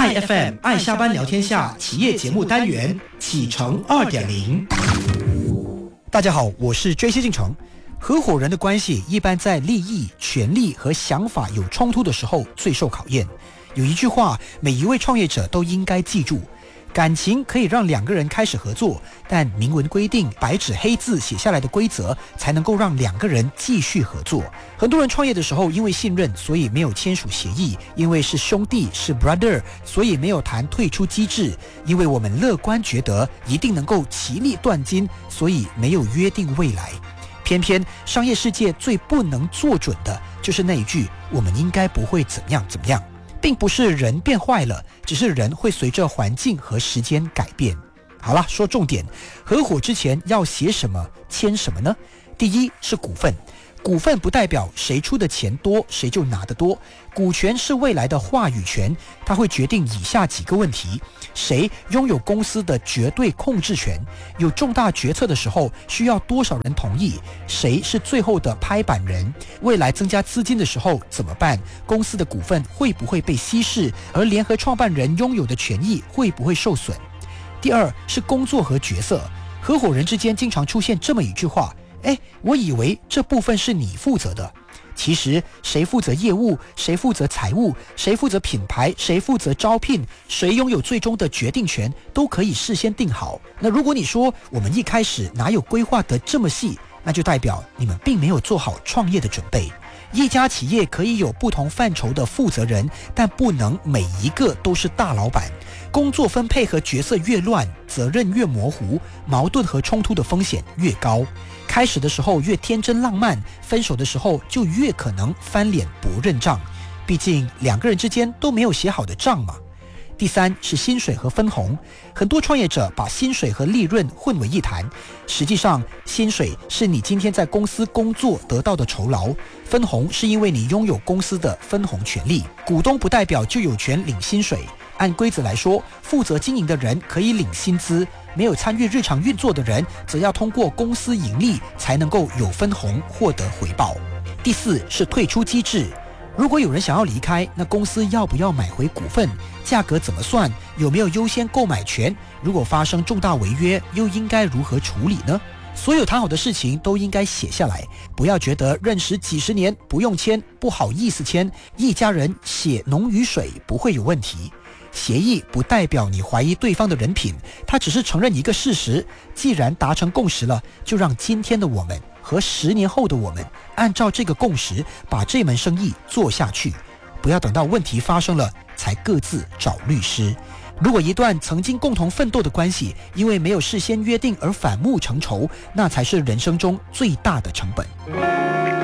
IFM 爱下班聊天下企业节目单元启程2.0。 大家好，我是 JC 进程。合伙人的关系一般在利益、权利和想法有冲突的时候最受考验。有一句话，每一位创业者都应该记住：感情可以让两个人开始合作，但明文规定、白纸黑字写下来的规则才能够让两个人继续合作。很多人创业的时候因为信任，所以没有签署协议；因为是兄弟是 brother， 所以没有谈退出机制；因为我们乐观觉得一定能够其利断金，所以没有约定未来。偏偏商业世界最不能做准的就是那一句我们应该不会怎么样怎么样，并不是人变坏了，只是人会随着环境和时间改变。好了，说重点，合伙之前要写什么签什么呢？第一是股份。股份不代表谁出的钱多谁就拿得多，股权是未来的话语权，它会决定以下几个问题：谁拥有公司的绝对控制权？有重大决策的时候需要多少人同意？谁是最后的拍板人？未来增加资金的时候怎么办？公司的股份会不会被稀释？而联合创办人拥有的权益会不会受损？第二是工作和角色。合伙人之间经常出现这么一句话：我以为这部分是你负责的。其实谁负责业务，谁负责财务，谁负责品牌，谁负责招聘，谁拥有最终的决定权，都可以事先定好。那如果你说我们一开始哪有规划得这么细，那就代表你们并没有做好创业的准备。一家企业可以有不同范畴的负责人，但不能每一个都是大老板。工作分配和角色越乱，责任越模糊，矛盾和冲突的风险越高。开始的时候越天真浪漫，分手的时候就越可能翻脸不认账。毕竟两个人之间都没有写好的账嘛。第三是薪水和分红。很多创业者把薪水和利润混为一谈，实际上薪水是你今天在公司工作得到的酬劳，分红是因为你拥有公司的分红权利。股东不代表就有权领薪水，按规则来说，负责经营的人可以领薪资，没有参与日常运作的人则要通过公司盈利才能够有分红获得回报。第四是退出机制。如果有人想要离开，那公司要不要买回股份？价格怎么算？有没有优先购买权？如果发生重大违约，又应该如何处理呢？所有谈好的事情都应该写下来，不要觉得认识几十年不用签，不好意思签，一家人血浓于水不会有问题。协议不代表你怀疑对方的人品，它只是承认一个事实。既然达成共识了，就让今天的我们和10年后的我们按照这个共识把这门生意做下去，不要等到问题发生了才各自找律师。如果一段曾经共同奋斗的关系因为没有事先约定而反目成仇，那才是人生中最大的成本。